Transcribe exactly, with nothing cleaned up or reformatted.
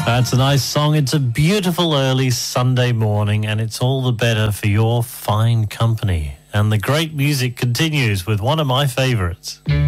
That's a nice song. It's a beautiful early Sunday morning, and it's all the better for your fine company. And the great music continues with one of my favourites.